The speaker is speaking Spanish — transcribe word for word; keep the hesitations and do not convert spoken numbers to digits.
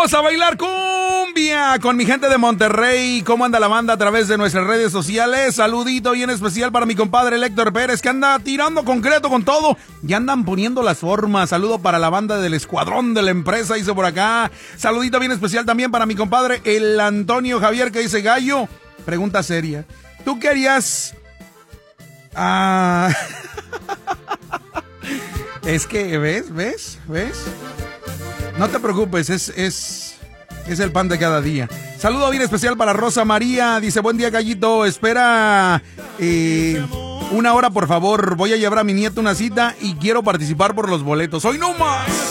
Vamos a bailar cumbia con mi gente de Monterrey. ¿Cómo anda la banda a través de nuestras redes sociales? Saludito bien especial para mi compadre Héctor Pérez, que anda tirando concreto con todo. Ya andan poniendo las formas. Saludo para la banda del escuadrón de la empresa, dice por acá. Saludito bien especial también para mi compadre el Antonio Javier, que dice: Gallo, pregunta seria. ¿Tú querías... Ah... Es que, ¿ves? ¿Ves? ¿Ves? No te preocupes, es, es, es el pan de cada día. Saludo bien especial para Rosa María. Dice: buen día, Gallito. Espera eh, una hora, por favor. Voy a llevar a mi nieto una cita y quiero participar por los boletos. ¡Hoy no más!